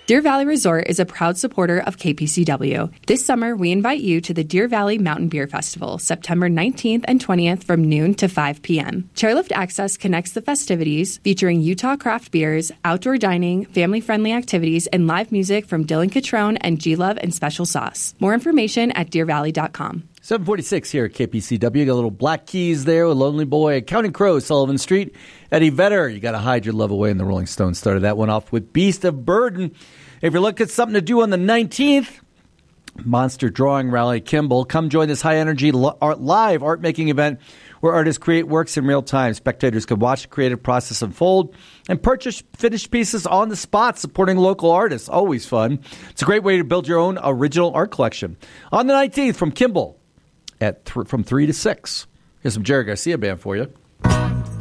Deer Valley Resort is a proud supporter of KPCW. This summer, we invite you to the Deer Valley Mountain Beer Festival, September 19th and 20th from noon to 5 p.m. Chairlift Access connects the festivities, featuring Utah craft beers, outdoor dining, family-friendly activities, and live music from Dylan Catrone and G-Love and Special Sauce. More information at deervalley.com. 746 here at KPCW. You got a little Black Keys there with Lonely Boy, Counting Crows, Sullivan Street, Eddie Vedder. You got to hide your love away, and the Rolling Stones started that one off with Beast of Burden. If you're looking at something to do on the 19th, Monster Drawing Rally Kimball. Come join this high-energy live art-making event where artists create works in real time. Spectators can watch the creative process unfold and purchase finished pieces on the spot, supporting local artists. Always fun. It's a great way to build your own original art collection. On the 19th from Kimball from 3 to 6. Here's some Jerry Garcia Band for you.